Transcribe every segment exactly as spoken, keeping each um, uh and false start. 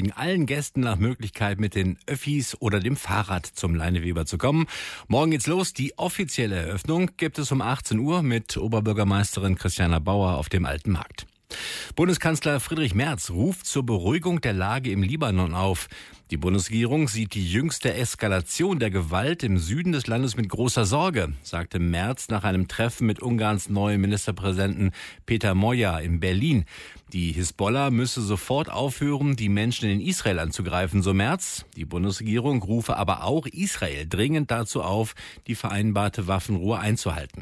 ermutigen allen Gästen nach Möglichkeit mit den Öffis oder dem Fahrrad zum Leineweber zu kommen. Morgen geht's los. Die offizielle Eröffnung gibt es um achtzehn Uhr mit Oberbürgermeisterin Christiana Bauer auf dem Alten Markt. Bundeskanzler Friedrich Merz ruft zur Beruhigung der Lage im Libanon auf. Die Bundesregierung sieht die jüngste Eskalation der Gewalt im Süden des Landes mit großer Sorge, sagte Merz nach einem Treffen mit Ungarns neuem Ministerpräsidenten Peter Moja in Berlin. Die Hisbollah müsse sofort aufhören, die Menschen in Israel anzugreifen, so Merz. Die Bundesregierung rufe aber auch Israel dringend dazu auf, die vereinbarte Waffenruhe einzuhalten.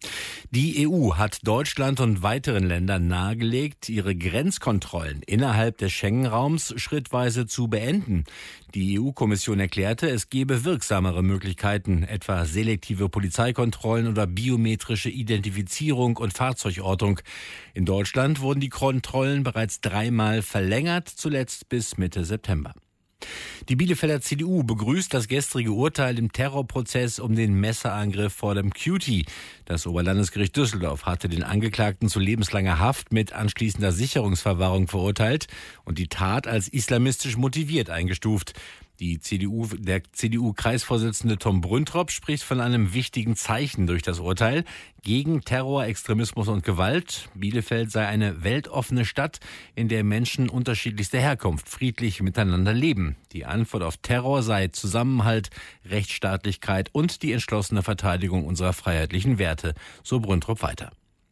Die E U hat Deutschland und weiteren Ländern nahegelegt, ihre Grenzkontrollen innerhalb des Schengen-Raums schrittweise zu beenden. Die E U-Kommission erklärte, es gebe wirksamere Möglichkeiten, etwa selektive Polizeikontrollen oder biometrische Identifizierung und Fahrzeugortung. In Deutschland wurden die Kontrollen bereits dreimal verlängert, zuletzt bis Mitte September. Die Bielefelder C D U begrüßt das gestrige Urteil im Terrorprozess um den Messerangriff vor dem Cutie. Das Oberlandesgericht Düsseldorf hatte den Angeklagten zu lebenslanger Haft mit anschließender Sicherungsverwahrung verurteilt und die Tat als islamistisch motiviert eingestuft. Die C D U, der C D U-Kreisvorsitzende Tom Brüntrop spricht von einem wichtigen Zeichen durch das Urteil gegen Terror, Extremismus und Gewalt. Bielefeld sei eine weltoffene Stadt, in der Menschen unterschiedlichster Herkunft friedlich miteinander leben. Die Antwort auf Terror sei Zusammenhalt, Rechtsstaatlichkeit und die entschlossene Verteidigung unserer freiheitlichen Werte, so Brüntrop weiter.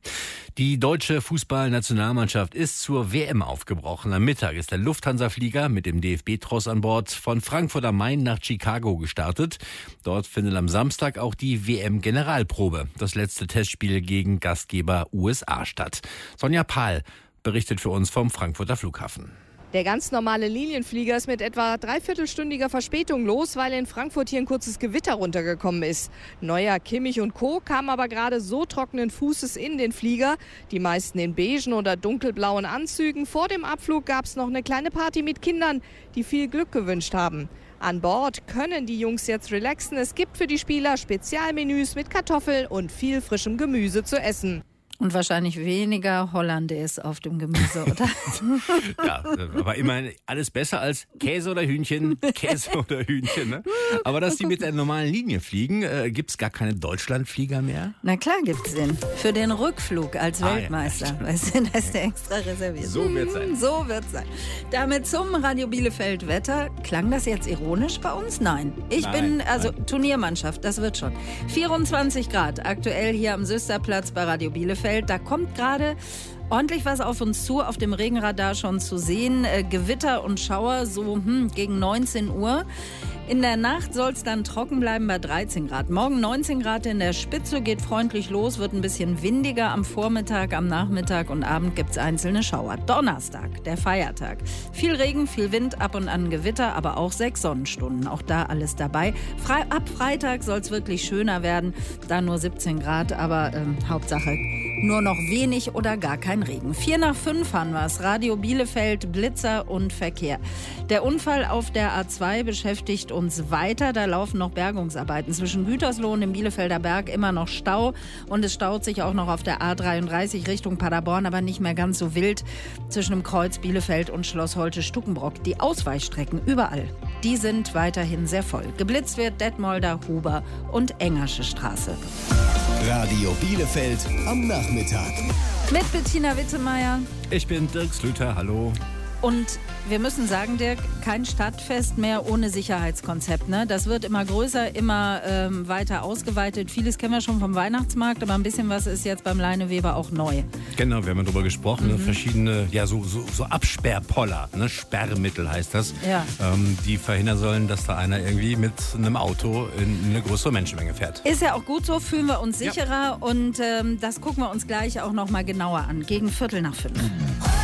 Die deutsche Fußballnationalmannschaft ist zur W M aufgebrochen. Am Mittag ist der Lufthansa-Flieger mit dem D F B-Tross an Bord von Frankfurt am Main nach Chicago gestartet. Dort findet am Samstag auch die W M-Generalprobe, das letzte Testspiel gegen Gastgeber U S A statt. Sonja Pahl berichtet für uns vom Frankfurter Flughafen. Der ganz normale Linienflieger ist mit etwa dreiviertelstündiger Verspätung los, weil in Frankfurt hier ein kurzes Gewitter runtergekommen ist. Neuer, Kimmich und Co. kamen aber gerade so trockenen Fußes in den Flieger. Die meisten in beigen oder dunkelblauen Anzügen. Vor dem Abflug gab es noch eine kleine Party mit Kindern, die viel Glück gewünscht haben. An Bord können die Jungs jetzt relaxen. Es gibt für die Spieler Spezialmenüs mit Kartoffeln und viel frischem Gemüse zu essen. Und wahrscheinlich weniger Hollandaise auf dem Gemüse, oder? Ja, aber immerhin alles besser als Käse oder Hühnchen, Käse oder Hühnchen. Ne? Aber dass die mit der normalen Linie fliegen, äh, gibt es gar keine Deutschlandflieger mehr? Na klar gibt's den. Für den Rückflug als ah, Weltmeister. Ja, weißt du, da ist der extra reserviert. So wird's sein. So wird's sein. Damit zum Radio Bielefeld Wetter. Klang das jetzt ironisch bei uns? Nein. Ich nein, bin, also nein. Turniermannschaft, das wird schon. vierundzwanzig Grad aktuell hier am Süsterplatz bei Radio Bielefeld. Da kommt gerade ordentlich was auf uns zu, auf dem Regenradar schon zu sehen. Äh, Gewitter und Schauer so hm, gegen neunzehn Uhr. In der Nacht soll es dann trocken bleiben bei dreizehn Grad. Morgen neunzehn Grad in der Spitze, geht freundlich los, wird ein bisschen windiger am Vormittag, am Nachmittag und Abend gibt es einzelne Schauer. Donnerstag, der Feiertag. Viel Regen, viel Wind, ab und an Gewitter, aber auch sechs Sonnenstunden. Auch da alles dabei. Fre- ab Freitag soll es wirklich schöner werden. Da nur siebzehn Grad, aber ähm, Hauptsache nur noch wenig oder gar kein Regen. Vier nach fünf haben wir es. Radio Bielefeld, Blitzer und Verkehr. Der Unfall auf der A zwei beschäftigt uns weiter. Da laufen noch Bergungsarbeiten. Zwischen Gütersloh und dem Bielefelder Berg immer noch Stau. Und es staut sich auch noch auf der A dreiunddreißig Richtung Paderborn, aber nicht mehr ganz so wild. Zwischen dem Kreuz Bielefeld und Schloss Holte-Stuckenbrock. Die Ausweichstrecken überall, die sind weiterhin sehr voll. Geblitzt wird Detmolder, Huber und Engersche Straße. Radio Bielefeld am Nachmittag. Mit Bettina Wittemeier. Ich bin Dirk Slüter, hallo. Und wir müssen sagen, Dirk, kein Stadtfest mehr ohne Sicherheitskonzept. Ne? Das wird immer größer, immer ähm, weiter ausgeweitet. Vieles kennen wir schon vom Weihnachtsmarkt, aber ein bisschen was ist jetzt beim Leineweber auch neu. Genau, wir haben ja darüber gesprochen. Mhm. Ne? Verschiedene, ja, so, so, so Absperrpoller, ne? Sperrmittel heißt das, ja. ähm, die verhindern sollen, dass da einer irgendwie mit einem Auto in eine größere Menschenmenge fährt. Ist ja auch gut so, fühlen wir uns sicherer ja. und ähm, das gucken wir uns gleich auch noch mal genauer an, gegen Viertel nach fünf.